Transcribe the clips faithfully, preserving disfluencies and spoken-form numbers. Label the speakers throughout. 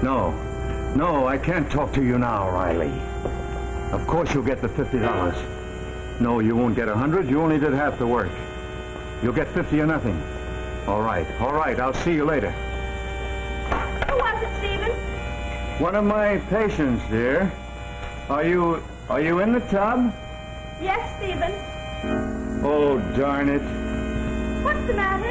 Speaker 1: No. No, I can't talk to you now, Riley. Of course you'll get the fifty dollars. No, you won't get a hundred. You only did half the work. You'll get fifty or nothing. All right, all right. I'll see you later.
Speaker 2: Who was it, Stephen?
Speaker 1: One of my patients, dear. Are you... are you in the tub?
Speaker 2: Yes, Stephen.
Speaker 1: Oh, darn it.
Speaker 2: What's the matter?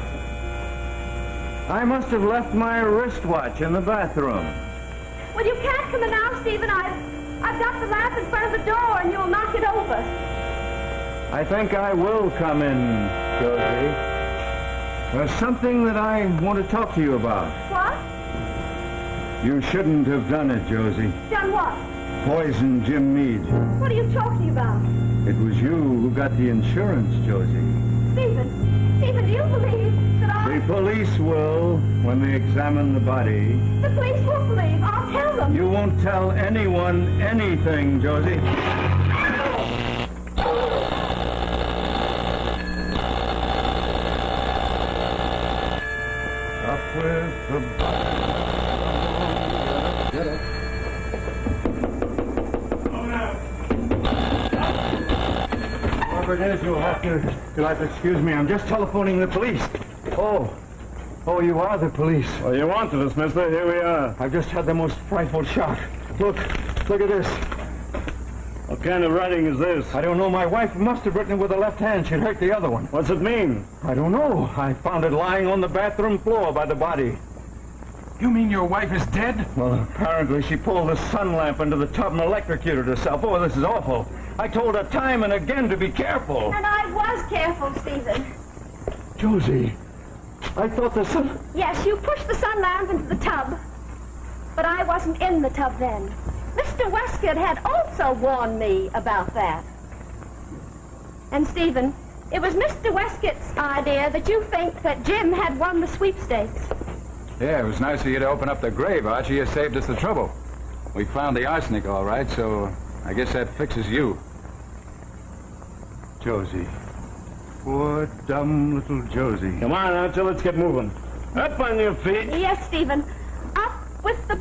Speaker 1: I must have left my wristwatch in the bathroom.
Speaker 2: Well, you can't come in now, Stephen. I've, I've got the lamp in front of the door, and you'll knock it over.
Speaker 1: I think I will come in, Josie. There's something that I want to talk to you about.
Speaker 2: What?
Speaker 1: You shouldn't have done it, Josie.
Speaker 2: Done what?
Speaker 1: Poison Jim Meade.
Speaker 2: What are you talking about?
Speaker 1: It was you who got the insurance, Josie.
Speaker 2: Stephen, Stephen, do you believe that I...
Speaker 1: The police will when they examine the body.
Speaker 2: The police won't believe. I'll tell them.
Speaker 1: You won't tell anyone anything, Josie. Up with the body. Get up. Whoever it is, you'll have to, you'll have to excuse me. I'm just telephoning the police. Oh. Oh, you are the police.
Speaker 3: Well, you wanted us, mister. Here we are.
Speaker 1: I've just had the most frightful shock. Look. Look at this.
Speaker 3: What kind of writing is this?
Speaker 1: I don't know. My wife must have written it with the left hand. She'd hurt the other one.
Speaker 3: What's it mean?
Speaker 1: I don't know. I found it lying on the bathroom floor by the body.
Speaker 4: You mean your wife is dead?
Speaker 1: Well, apparently she pulled the sun lamp into the tub and electrocuted herself. Oh, this is awful. I told her time and again to be careful.
Speaker 2: And I was careful, Stephen.
Speaker 1: Josie, I thought the sun...
Speaker 2: Yes, you pushed the sun lamp into the tub. But I wasn't in the tub then. Mister Westcott had also warned me about that. And, Stephen, it was Mister Westcott's idea that you think that Jim had won the sweepstakes.
Speaker 4: Yeah, it was nice of you to open up the grave, Archie. You saved us the trouble. We found the arsenic, all right, so I guess that fixes you.
Speaker 1: Josie. Poor, dumb little Josie.
Speaker 3: Come on, Archie, let's get moving. Up on your feet.
Speaker 2: Yes, Stephen. Up with the